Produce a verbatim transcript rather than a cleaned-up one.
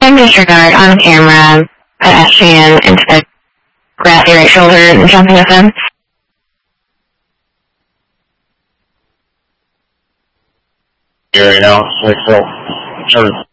showing Mister Guard on camera pedestrian into the grassy right shoulder and jumping with him. Here right now, like so, sure.